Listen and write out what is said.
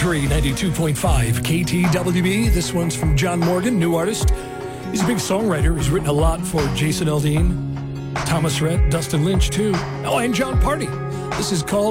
103, 92.5 KTWB. This one's from John Morgan, new artist. He's a big songwriter. He's written a lot for Jason Aldean, Thomas Rhett, Dustin Lynch, too. Oh, and John Party. This is called